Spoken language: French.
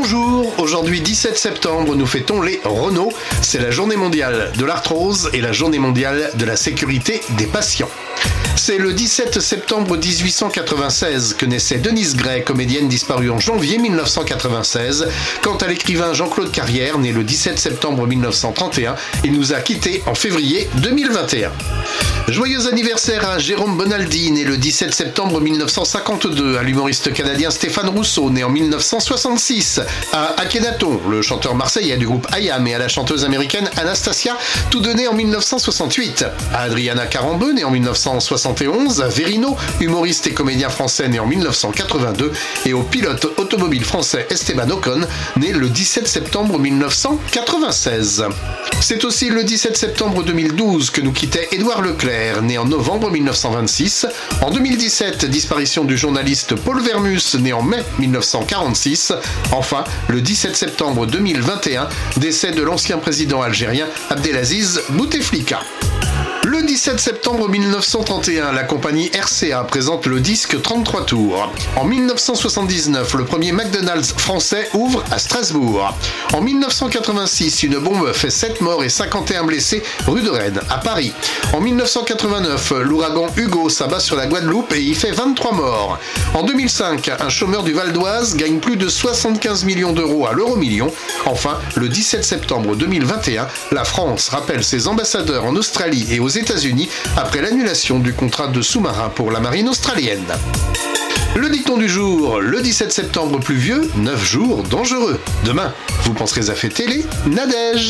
Bonjour, aujourd'hui 17 septembre, nous fêtons les Renault. C'est la journée mondiale de l'arthrose et la journée mondiale de la sécurité des patients. C'est le 17 septembre 1896 que naissait Denise Gray, comédienne disparue en janvier 1996. Quant à l'écrivain Jean-Claude Carrière, né le 17 septembre 1931, il nous a quittés en février 2021. Joyeux anniversaire à Jérôme Bonaldi, né le 17 septembre 1952, à l'humoriste canadien Stéphane Rousseau, né en 1966, à Akhenaton, le chanteur marseillais du groupe IAM, et à la chanteuse américaine Anastasia, tous deux nés en 1968, à Adriana Carambeu, né en 1971, à Verino, humoriste et comédien français né en 1982, et au pilote automobile français Esteban Ocon, né le 17 septembre 1996. C'est aussi le 17 septembre 2012 que nous quittait Édouard Leclerc, né en novembre 1926. En 2017, disparition du journaliste Paul Vermus, né en mai 1946. Enfin, le 17 septembre 2021, décès de l'ancien président algérien Abdelaziz Bouteflika. Le 17 septembre 1931, la compagnie RCA présente le disque 33 tours. En 1979, le premier McDonald's français ouvre à Strasbourg. En 1986, une bombe fait 7 morts et 51 blessés rue de Rennes, à Paris. En 1989, l'ouragan Hugo s'abat sur la Guadeloupe et y fait 23 morts. En 2005, un chômeur du Val d'Oise gagne plus de 75 millions d'euros à l'euro-million. Enfin, le 17 septembre 2021, la France rappelle ses ambassadeurs en Australie et aux États-Unis après l'annulation du contrat de sous-marin pour la marine australienne. Le dicton du jour, le 17 septembre pluvieux, 9 jours dangereux. Demain, vous penserez à fêter les Nadèges.